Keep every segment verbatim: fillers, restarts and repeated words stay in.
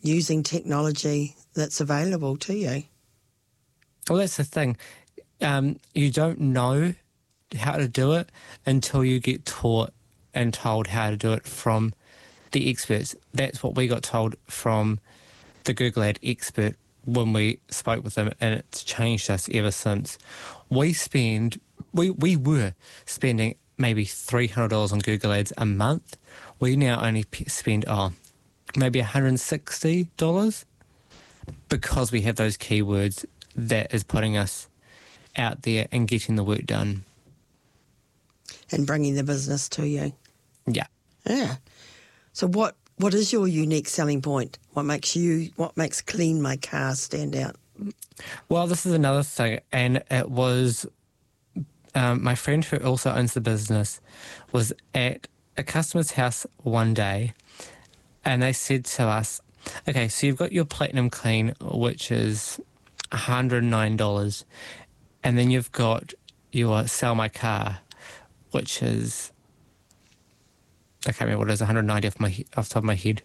using technology that's available to you. Well, that's the thing. Um, you don't know how to do it until you get taught and told how to do it from the experts. That's what we got told from the Google Ad expert when we spoke with them, and it's changed us ever since. We spend, we, we were spending maybe three hundred dollars on Google Ads a month. We now only p- spend, oh, maybe one hundred sixty dollars because we have those keywords that is putting us out there and getting the work done. And bringing the business to you. Yeah. Yeah. So what, what is your unique selling point? What makes you, what makes Clean My Car stand out? Well, this is another thing, and it was um, my friend who also owns the business was at a customer's house one day, and they said to us, okay, so you've got your Platinum Clean, which is one hundred nine dollars, and then you've got your Sell My Car, which is, I can't remember what it is, one hundred ninety off my off the top of my head.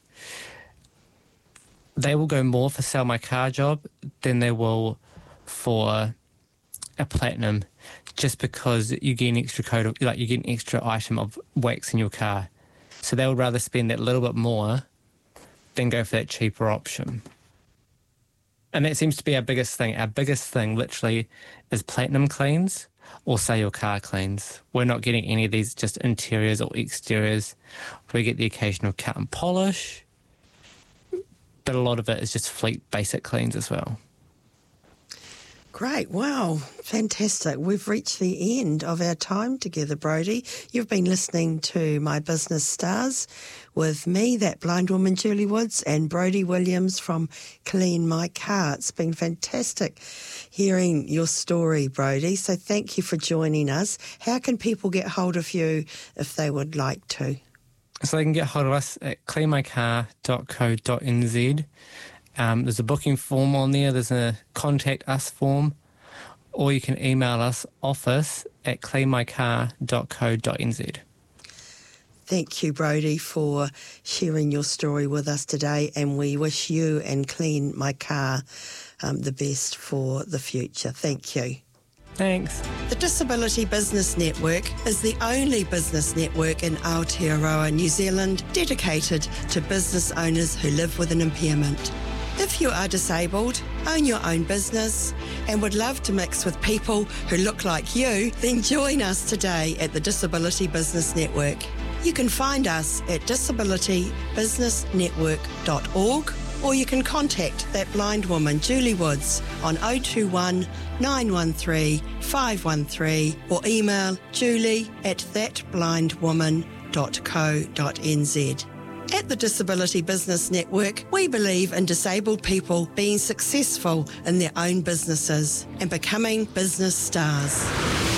They will go more for Sell My Car job than they will for a Platinum, just because you get an extra coat of, like you get an extra item of wax in your car. So they would rather spend that little bit more than go for that cheaper option. And that seems to be our biggest thing. Our biggest thing literally is Platinum Cleans or Say Your Car Cleans. We're not getting any of these just interiors or exteriors. We get the occasional cut and polish, but a lot of it is just fleet basic cleans as well. Great. Wow. Fantastic. We've reached the end of our time together, Brodie. You've been listening to My Business Stars with me, that blind woman, Julie Woods, and Brodie Williams from Clean My Car. It's been fantastic hearing your story, Brodie. So thank you for joining us. How can people get hold of you if they would like to? So they can get hold of us at clean my car dot co dot n z. Um, there's a booking form on there. There's a contact us form. Or you can email us, office at clean my car dot co dot n z. Thank you, Brodie, for sharing your story with us today, and we wish you and Clean My Car um, the best for the future. Thank you. Thanks. The Disability Business Network is the only business network in Aotearoa, New Zealand, dedicated to business owners who live with an impairment. If you are disabled, own your own business, and would love to mix with people who look like you, then join us today at the Disability Business Network. You can find us at disability business network dot org, or you can contact that blind woman, Julie Woods, on oh two one, nine one three, five one three, or email julie at that blind woman dot co dot n z. At the Disability Business Network, we believe in disabled people being successful in their own businesses and becoming business stars.